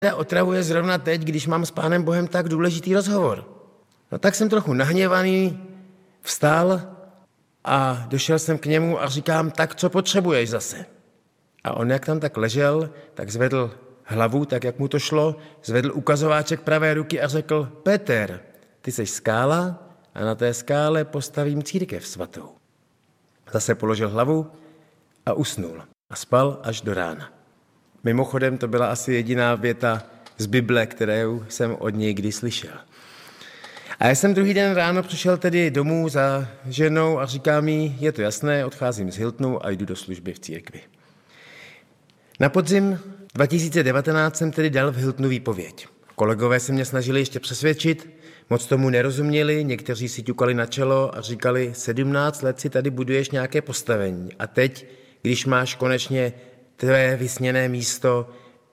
otravuje zrovna teď, když mám s Pánem Bohem tak důležitý rozhovor. No tak jsem trochu nahněvaný, vstal a došel jsem k němu a říkám, tak co potřebuješ zase? A on, jak tam tak ležel, tak zvedl hlavu, tak jak mu to šlo, zvedl ukazováček pravé ruky a řekl, Petr, ty seš skála a na té skále postavím církev svatou. Zase položil hlavu a usnul a spal až do rána. Mimochodem to byla asi jediná věta z Bible, kterou jsem od něj kdy slyšel. A já jsem druhý den ráno přišel tedy domů za ženou a říkám jí, je to jasné, odcházím z Hiltonu a jdu do služby v církvi. Na podzim 2019 jsem tedy dal v Hiltonu výpověď. Kolegové se mě snažili ještě přesvědčit, moc tomu nerozuměli, někteří si ťukali na čelo a říkali, 17 let si tady buduješ nějaké postavení a teď, když máš konečně tvé vysněné místo,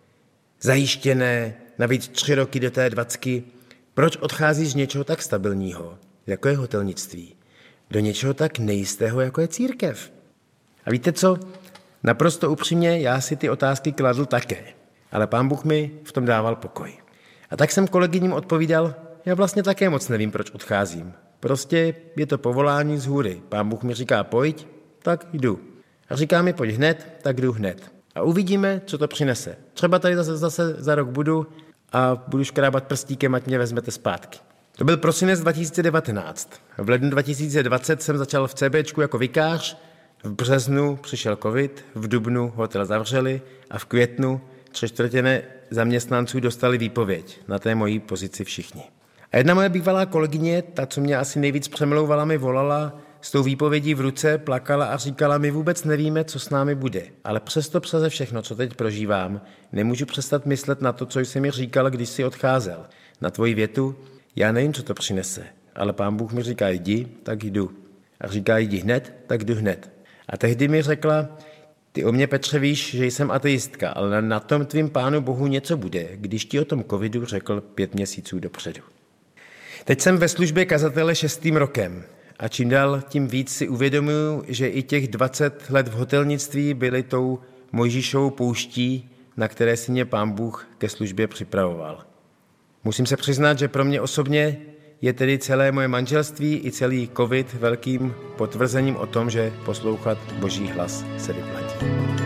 zajištěné, navíc 3 roky do té 20, proč odcházíš z něčeho tak stabilního, jako je hotelnictví, do něčeho tak nejistého, jako je církev? A víte co? Naprosto upřímně, já si ty otázky kladl také, ale Pán Bůh mi v tom dával pokoj. A tak jsem kolegyním odpovídal, já vlastně také moc nevím, proč odcházím. Prostě je to povolání z hůry. Pán Bůh mi říká, pojď, tak jdu. A říká mi, pojď hned, tak jdu hned. A uvidíme, co to přinese. Třeba tady zase za rok budu a budu škrábat prstíkem, ať mě vezmete zpátky. To byl prosinec 2019. V lednu 2020 jsem začal v CBčku jako vikář, v březnu přišel covid, v dubnu hotel zavřeli a v květnu 3/4 zaměstnanců dostali výpověď. Na té mojí pozici všichni. A jedna moje bývalá kolegyně, ta, co mě asi nejvíc přemlouvala, mi volala s tou výpovědí v ruce, plakala a říkala, my vůbec nevíme, co s námi bude. Ale přesto přeze všechno, co teď prožívám, nemůžu přestat myslet na to, co jsi mi říkal, když jsi odcházel. Na tvoji větu, já nevím, co to přinese, ale Pán Bůh mi říká, jdi, tak jdu. A říká, jdi hned, tak jdu hned. A tehdy mi řekla, ty o mě, Petře, víš, že jsem ateistka, ale na tom tvým Pánu Bohu něco bude, když ti o tom covidu řekl 5 měsíců dopředu. Teď jsem ve službě kazatele 6. rokem a čím dál tím víc si uvědomuji, že i těch 20 let v hotelnictví byly tou Mojžíšovou pouští, na které si mě Pán Bůh ke službě připravoval. Musím se přiznat, že pro mě osobně je tedy celé moje manželství i celý covid velkým potvrzením o tom, že poslouchat Boží hlas se vyplatí.